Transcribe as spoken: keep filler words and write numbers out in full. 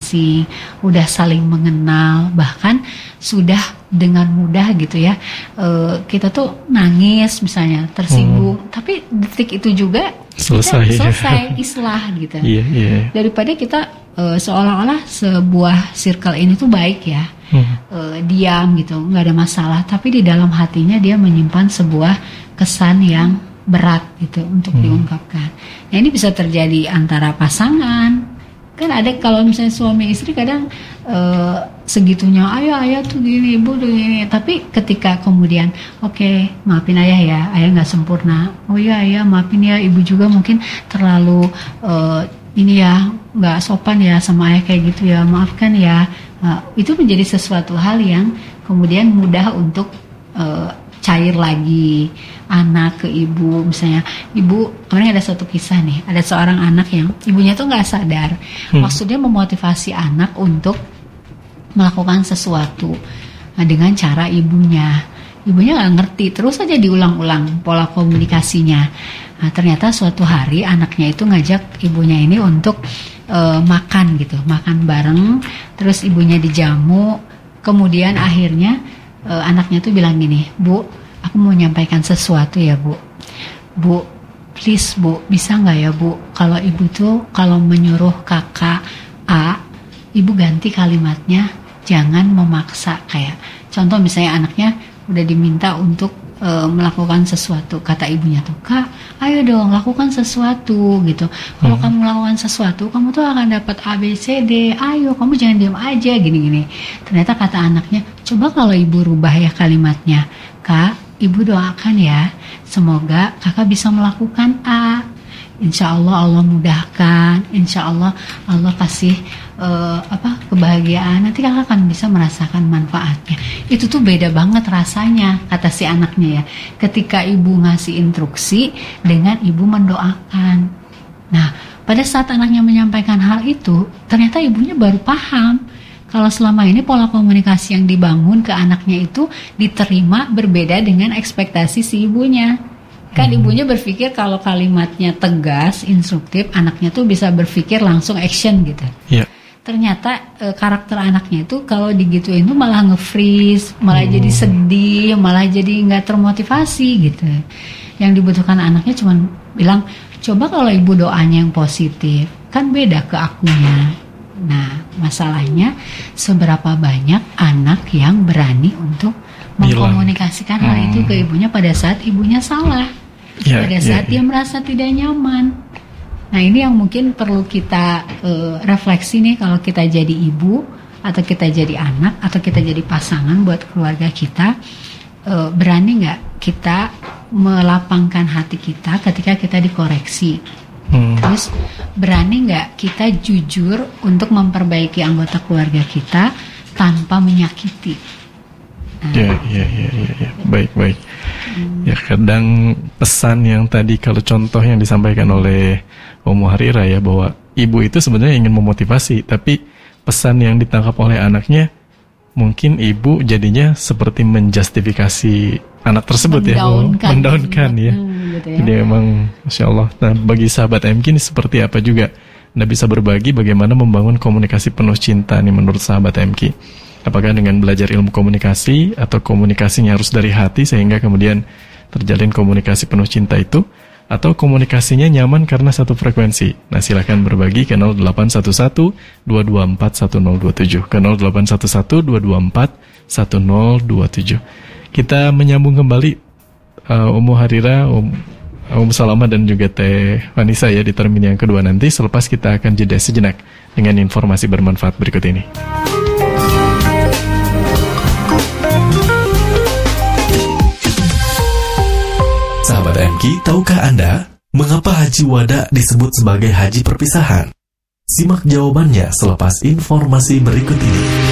udah saling mengenal, bahkan sudah dengan mudah gitu ya, e, kita tuh nangis misalnya, tersinggung, hmm. tapi detik itu juga selesai, kita selesai islah gitu. Yeah, yeah. Daripada kita e, seolah-olah sebuah circle ini tuh baik ya, hmm. e, diam gitu, nggak ada masalah, tapi di dalam hatinya dia menyimpan sebuah kesan yang berat gitu untuk hmm. diungkapkan. Nah ini bisa terjadi antara pasangan. Kan ada kalau misalnya suami istri kadang uh, segitunya, ayah ayah tuh gini, ibu tuh gini. Tapi ketika kemudian, oke okay, maafin ayah ya, ayah nggak sempurna. Oh iya ayah maafin ya, ibu juga mungkin terlalu uh, ini ya nggak sopan ya sama ayah kayak gitu ya, maafkan ya. Uh, itu menjadi sesuatu hal yang kemudian mudah untuk uh, cair lagi. Anak ke ibu, misalnya ibu, kemarin ada satu kisah nih, ada seorang anak yang ibunya tuh nggak sadar, hmm. maksudnya memotivasi anak untuk melakukan sesuatu nah, dengan cara ibunya, ibunya nggak ngerti, terus aja diulang-ulang pola komunikasinya. Nah, ternyata suatu hari anaknya itu ngajak ibunya ini untuk uh, makan gitu, makan bareng, terus ibunya dijamu, kemudian akhirnya uh, anaknya tuh bilang gini, Bu, aku mau menyampaikan sesuatu ya Bu. Bu, please Bu, bisa nggak ya Bu, kalau ibu tuh kalau menyuruh kakak A, ibu ganti kalimatnya, jangan memaksa. Kayak contoh misalnya anaknya udah diminta untuk e, melakukan sesuatu, kata ibunya tuh, Kak, ayo dong lakukan sesuatu gitu. Kalau hmm. kamu melakukan sesuatu, kamu tuh akan dapat A B C D. Ayo, kamu jangan diam aja gini-gini. Ternyata kata anaknya, coba kalau ibu rubah ya kalimatnya, Kak, ibu doakan ya, semoga kakak bisa melakukan A. Insya Allah Allah mudahkan, insya Allah Allah kasih uh, apa kebahagiaan. Nanti kakak akan bisa merasakan manfaatnya. Itu tuh beda banget rasanya, kata si anaknya ya. Ketika ibu ngasih instruksi dengan ibu mendoakan. Nah, pada saat anaknya menyampaikan hal itu, ternyata ibunya baru paham. Kalau selama ini pola komunikasi yang dibangun ke anaknya itu diterima berbeda dengan ekspektasi si ibunya. Kan hmm. ibunya berpikir kalau kalimatnya tegas, instruktif, anaknya tuh bisa berpikir langsung action gitu. Yeah. Ternyata e, karakter anaknya itu kalau digituin tuh malah nge-freeze, malah hmm. jadi sedih, malah jadi nggak termotivasi gitu. Yang dibutuhkan anaknya cuma bilang, coba kalau ibu doanya yang positif, kan beda ke akunya. Nah, masalahnya seberapa banyak anak yang berani untuk mengkomunikasikan hal hmm. itu ke ibunya pada saat ibunya salah, yeah, pada saat yeah, dia yeah. merasa tidak nyaman. Nah, ini yang mungkin perlu kita uh, refleksi nih kalau kita jadi ibu atau kita jadi anak atau kita jadi pasangan buat keluarga kita, uh, berani nggak kita melapangkan hati kita ketika kita dikoreksi? Hmm. Terus berani nggak kita jujur untuk memperbaiki anggota keluarga kita tanpa menyakiti? Ya, ya, ya, ya, ya. Baik, baik. Hmm. Ya, kadang pesan yang tadi kalau contoh yang disampaikan oleh Om Harira ya, bahwa ibu itu sebenarnya ingin memotivasi, tapi pesan yang ditangkap oleh anaknya mungkin ibu jadinya seperti menjustifikasi anak tersebut ya, mendaunkan ya. Hmm. Gitu ya. Jadi memang Masya Allah. Nah, bagi sahabat M K ini seperti apa juga Anda bisa berbagi bagaimana membangun komunikasi penuh cinta nih menurut sahabat M K. Apakah dengan belajar ilmu komunikasi atau komunikasinya harus dari hati sehingga kemudian terjalin komunikasi penuh cinta itu, atau komunikasinya nyaman karena satu frekuensi? Nah, silakan berbagi ke nol delapan satu satu dua dua empat satu nol dua tujuh, ke nol delapan satu satu dua dua empat satu nol dua tujuh. Kita menyambung kembali Uh, Om Harira, Om, Om Salama dan juga Teh Vanessa ya di termin yang kedua nanti, selepas kita akan jeda sejenak dengan informasi bermanfaat berikut ini. Sahabat M K, tahukah Anda mengapa Haji Wada disebut sebagai haji perpisahan? Simak jawabannya selepas informasi berikut ini.